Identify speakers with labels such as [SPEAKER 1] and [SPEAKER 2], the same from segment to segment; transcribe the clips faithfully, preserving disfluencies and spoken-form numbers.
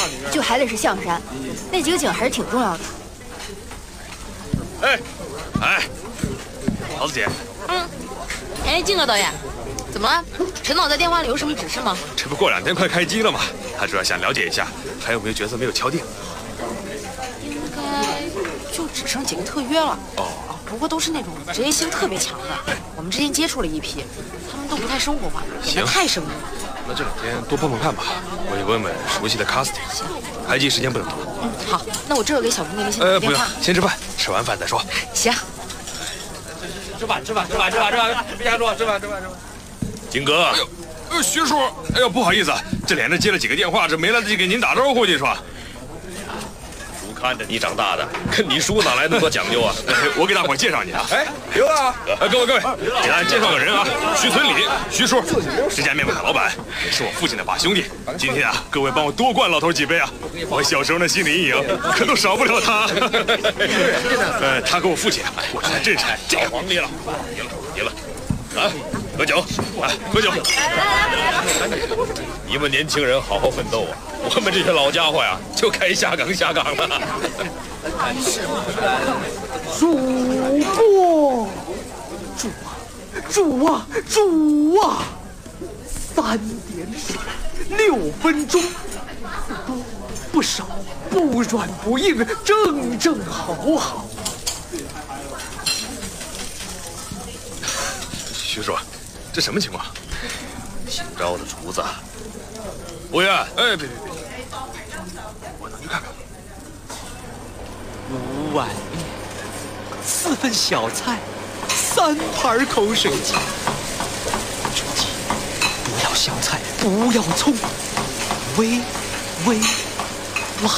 [SPEAKER 1] 就还得是象山，那几个景还是挺重要的。
[SPEAKER 2] 哎，哎，桃子姐。
[SPEAKER 3] 嗯。哎，静哥导演，怎么了？陈导在电话里有什么指示吗？
[SPEAKER 2] 这不过两天快开机了吗？他主要想了解一下还有没有角色没有敲定。
[SPEAKER 3] 应该就只剩几个特约了。
[SPEAKER 2] 哦。
[SPEAKER 3] 不过都是那种职业性特别强的，我们之前接触了一批，他们都不太生活化，演得太生硬了。
[SPEAKER 2] 那这两天多碰碰看吧，我也问问熟悉的 casting。
[SPEAKER 3] 行，
[SPEAKER 2] 开机时间不能多。
[SPEAKER 3] 嗯，好，那我这会给小姑那边先打
[SPEAKER 2] 呃，
[SPEAKER 3] 电话。
[SPEAKER 2] 不用，先吃饭，吃完饭再说。
[SPEAKER 3] 行。
[SPEAKER 4] 吃饭，吃饭，吃饭，吃饭，吃饭，别瞎说，吃饭，吃饭，吃饭。
[SPEAKER 2] 金哥，哎呦，呃，徐叔，哎呦，不好意思，这连着接了几个电话，这没来得及给您打招呼，你说。
[SPEAKER 4] 看着你长大的，跟你叔哪来那么多讲究啊？
[SPEAKER 2] 我给大伙介绍你啊，
[SPEAKER 4] 哎，刘啊，
[SPEAKER 2] 哎，各位各位，给大家介绍个人啊，徐存礼，徐叔，这家面馆的老板，也是我父亲的把兄弟。今天啊，各位帮我多灌老头几杯啊！我小时候的心理阴影可都少不了他。呃，他跟我父亲啊，过去在镇上叫皇帝了，赢了赢了，啊，喝酒，来喝酒。
[SPEAKER 4] 你们年轻人好好奋斗啊！我们这些老家伙呀，就该下岗下岗了。
[SPEAKER 5] 主播，主啊，主啊，主啊！三点水，六分钟，不多不少，不软不硬，正正好好。
[SPEAKER 2] 徐叔，这什么情况？
[SPEAKER 4] 新招的厨子，
[SPEAKER 2] 服务员，哎，别别别，我能去看看。
[SPEAKER 5] 五碗面，四份小菜，三盘口水鸡。口水鸡，不要香菜，不要葱，微微辣。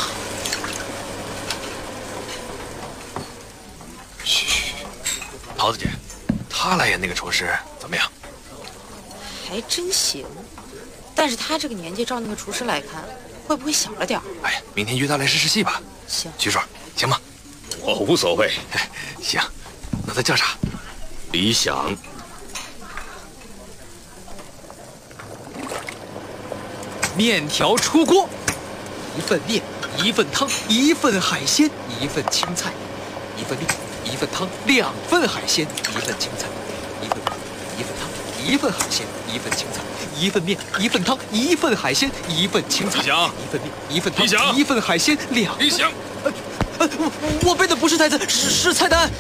[SPEAKER 2] 嘘嘘，桃子姐，她来演那个厨师怎么样？
[SPEAKER 3] 还真行，但是他这个年纪照那个厨师来看，会不会小了点儿？
[SPEAKER 2] 哎呀，明天约他来试试戏吧。
[SPEAKER 3] 行，
[SPEAKER 2] 徐叔，行吗？
[SPEAKER 4] 我无所谓。
[SPEAKER 2] 行，那他叫啥？
[SPEAKER 4] 理想。
[SPEAKER 5] 面条出锅，一份面，一份汤，一份海鲜，一份青菜，一份面，一份汤，两份海鲜，一份青菜，一份面，一份汤。一份海鲜，一份青菜，一份面，一份汤，一份海鲜，一份青菜，
[SPEAKER 2] 李想，
[SPEAKER 5] 一份面，一份汤，
[SPEAKER 2] 李想，
[SPEAKER 5] 一份海鲜，两。
[SPEAKER 2] 李想，
[SPEAKER 5] 呃，呃，我我背的不是台词，是是菜单。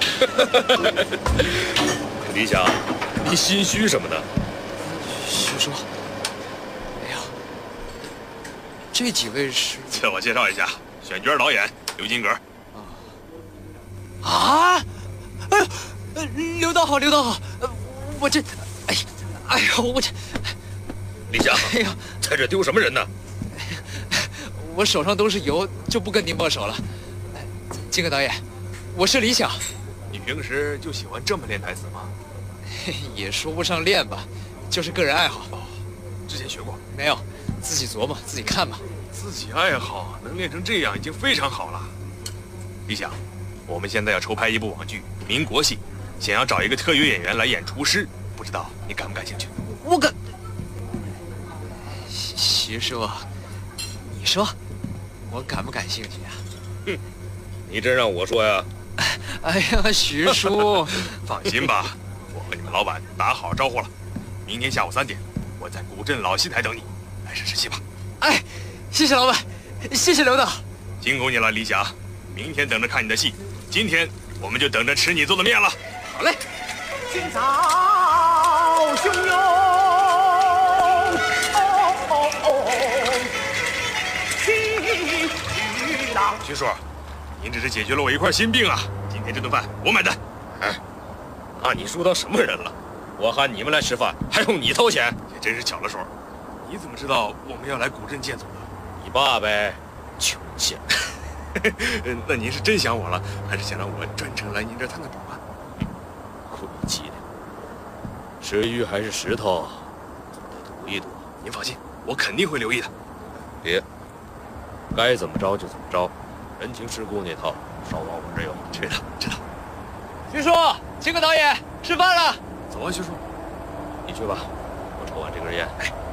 [SPEAKER 4] 李想，你心虚什么呢？
[SPEAKER 5] 徐叔，哎呀，这几位是……
[SPEAKER 2] 自我介绍一下，选角导演刘金阁。
[SPEAKER 5] 啊！哎呦，呃，刘导好，刘导好，呃，我这。哎呀，哎呀，我这，
[SPEAKER 4] 李想，
[SPEAKER 5] 哎呀，
[SPEAKER 4] 在这丢什么人呢？
[SPEAKER 5] 我手上都是油，就不跟您握手了。金哥导演，我是李想。
[SPEAKER 2] 你平时就喜欢这么练台词吗？
[SPEAKER 5] 也说不上练吧，就是个人爱好。
[SPEAKER 2] 哦，之前学过
[SPEAKER 5] 没有？自己琢磨，自己看吧。
[SPEAKER 2] 自己爱好能练成这样已经非常好了。李想，我们现在要筹拍一部网剧《民国戏》，想要找一个特约演员来演厨师。不知道你感不感兴趣？
[SPEAKER 5] 我感，徐叔，你说我感不感兴趣啊？
[SPEAKER 4] 哼，你真让我说呀？
[SPEAKER 5] 哎呀，徐叔，
[SPEAKER 2] 放心吧，我和你们老板打好招呼了，明天下午三点，我在古镇老戏台等你，来试试戏吧。
[SPEAKER 5] 哎，谢谢老板，谢谢刘导，
[SPEAKER 2] 辛苦你了，李想，明天等着看你的戏，今天我们就等着吃你做的面了。
[SPEAKER 5] 好嘞。
[SPEAKER 6] 今早汹涌，哦哦起巨浪。
[SPEAKER 2] 徐叔，您这是解决了我一块心病啊！今天这顿饭我买单。
[SPEAKER 4] 哎，把你叔当什么人了？我喊你们来吃饭，还用你掏钱？
[SPEAKER 2] 也真是巧了手。你怎么知道我们要来古镇见总的？
[SPEAKER 4] 你爸呗，穷贱。
[SPEAKER 2] 那您是真想我了，还是想让我专程来您这探个主啊？
[SPEAKER 4] 晦气的，吃鱼还是石头，总得赌一赌。
[SPEAKER 2] 您放心，我肯定会留意的。
[SPEAKER 4] 别，该怎么着就怎么着，人情世故那套，少往我这有。
[SPEAKER 2] 知道知道。
[SPEAKER 5] 徐叔，金哥导演，吃饭了。
[SPEAKER 2] 走啊，徐叔，
[SPEAKER 4] 你去吧，我抽完这根烟。
[SPEAKER 2] 哎。